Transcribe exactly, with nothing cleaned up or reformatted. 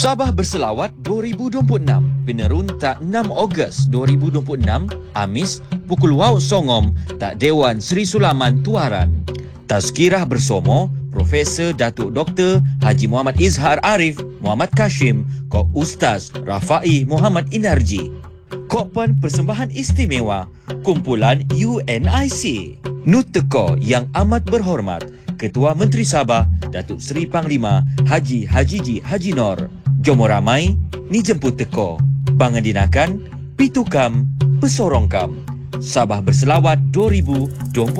Sabah Berselawat dua ribu dua puluh enam, penerun tak enam Ogos dua ribu dua puluh enam, Amis, pukul wau songom, tak Dewan Seri Sulaman Tuaran. Tazkirah bersama Profesor Datuk Doktor Haji Muhammad Izhar Arif Muhammad Kashim, Kok Ustaz Rafai Muhammad Inarji. Kopan persembahan istimewa kumpulan U N I C. Nuteko yang amat berhormat Ketua Menteri Sabah Datuk Seri Panglima Haji Hajiji Haji Nor. Jomo ramai ni jemput teko. Pangandinakan Pitukam Pesorongkam. Sabah Berselawat dua ribu dua puluh